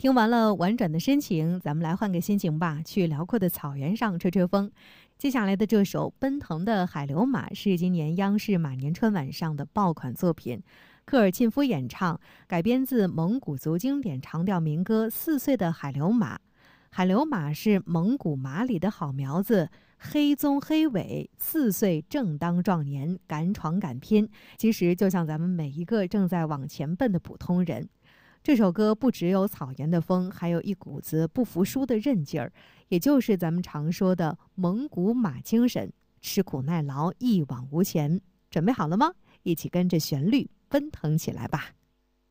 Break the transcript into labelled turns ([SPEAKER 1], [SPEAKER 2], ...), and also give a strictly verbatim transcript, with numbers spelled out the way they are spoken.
[SPEAKER 1] 听完了婉转的深情，咱们来换个心情吧，去辽阔的草原上吹吹风。接下来的这首《奔腾的海流马》是今年央视马年春晚上的爆款作品，科尔沁夫演唱，改编自蒙古族经典长调民歌《四岁的海流马》。海流马是蒙古马里的好苗子，黑棕黑尾，四岁正当壮年，敢闯敢拼。其实就像咱们每一个正在往前奔的普通人。这首歌不只有草原的风，还有一股子不服输的韧劲儿，也就是咱们常说的蒙古马精神，吃苦耐劳，一往无前。准备好了吗？一起跟着旋律奔腾起来吧。